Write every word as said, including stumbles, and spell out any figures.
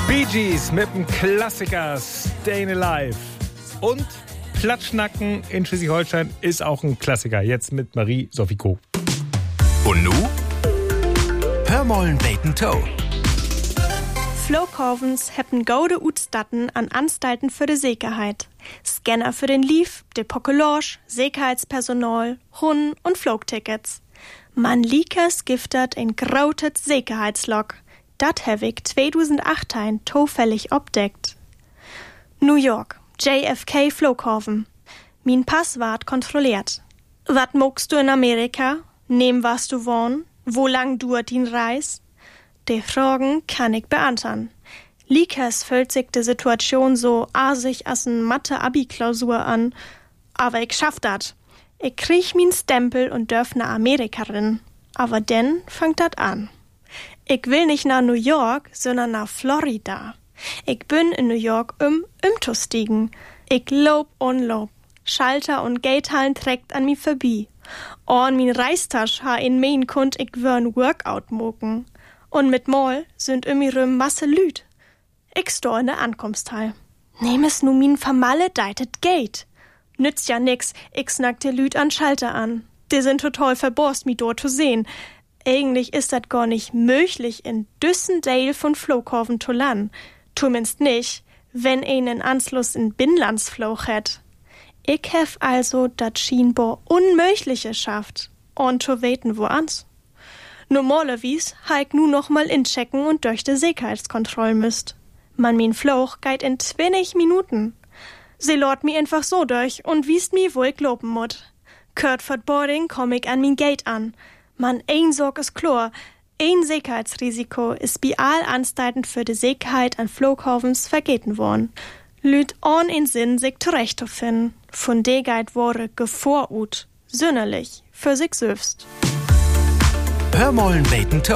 Bee Gees mit dem Klassiker Stayin' Alive. Und Platschnacken in Schleswig-Holstein ist auch ein Klassiker. Jetzt mit Marie-Sophie Koh. Und nu? Hör mollen Bacon Toe. Flughavens hebben gode Utstatten an Anstalten für die Sicherheit. Scanner für den Lief, de Pokelage, Sicherheitspersonal, Hunden und Flugtickets. Man liekes giftet ein grautet Sicherheitslog. Dat heb ich zweitausendachtzehn zufällig obdeckt. New York, J F K Flughafen. Min Pass ward kontrolliert. Wat mogst du in Amerika? Nehm was du wohn? Wo lang duert din Reis? Die Fragen kann ich beantworten. Liekes fühlt sich die Situation so asig als n Mathe-Abi-Klausur an. Aber ich schaff dat. Ich krieg min Stempel und dürf nach Amerika rin. Aber denn fangt dat an. Ich will nicht nach New York, sondern nach Florida. Ich bin in New York um umzustiegen. Ich lob und lob. Schalter und Gatehallen trägt an mi vorbei. Und min Reistasch ha in mein Kund, ich wür'n Workout moken. Und mit Mol sind um mi rum Masse Lüd. Ich sto in der Ankomsthall. Nehm es nu min vermaledeitet Gate. Nützt ja nix, ich snack de Lüd an Schalter an. Die sind total verborst, mi dort zu sehen. Eigentlich ist dat gar nicht möglich, in Düssendale von Flughafen zu landen. Zumindest nicht, wenn einen Anschluss in Binnlandsflug hat. Ich hef also dat scheinbar Unmögliche schafft. Und zu weten woans. Normalerweise ha ich nu noch mal inchecken und durch de Sicherheitskontroll müsst. Man min Flug geht in zwanzig Minuten. Sie lort mi einfach so durch und wiest mi, wo ich lopen mut. Kurt for Boarding komm ich an min Gate an. Man, ein Sorg ist klar. Ein Sicherheitsrisiko ist bei all Anstalten für die Sicherheit an Flughafens vergeten worden. Lüt on in Sinn, sich zurechtzufinden. Von de Geit wurde gevorut, sünderlich, für sich selbst. Hör mollen Bacon Toe.